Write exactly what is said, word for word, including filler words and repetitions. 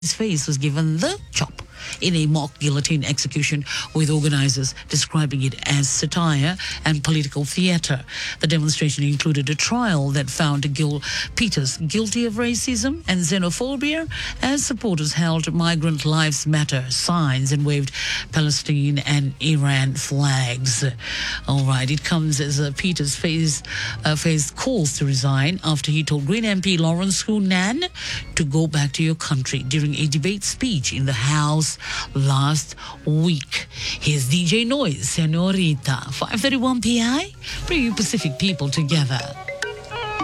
His face was given the chop in a mock guillotine execution, with organizers describing it as satire and political theater. The demonstration included a trial that found Gil Peters guilty of racism and xenophobia, as supporters held Migrant Lives Matter signs and waved Palestine and Iran flags. All right, it comes as uh, Peters faced, uh, faced calls to resign after he told Green M P Lawrence Hunan to go back to your country during a debate speech in the House last week. Here's D J Noise, Senorita. five thirty-one P I, bring you Pacific people together.